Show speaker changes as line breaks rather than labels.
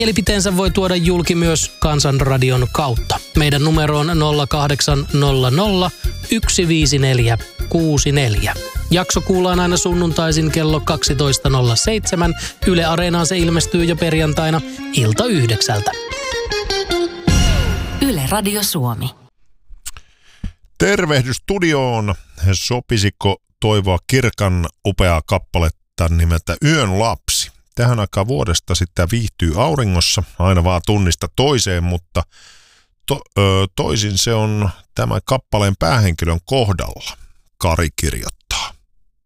Mielipiteensä voi tuoda julki myös Kansanradion kautta. Meidän numero on 0800 154 64. Jakso kuullaan aina sunnuntaisin kello 12.07. Yle Areenaan se ilmestyy jo perjantaina ilta 9.
Yle Radio Suomi.
Tervehdys studioon. Sopisiko toivoa Kirkan upeaa kappaletta nimeltä Yön lapsi? Tähän aikaan vuodesta sitten viihtyy auringossa, aina vaan tunnista toiseen, mutta toisin se on tämän kappaleen päähenkilön kohdalla, Kari kirjoittaa.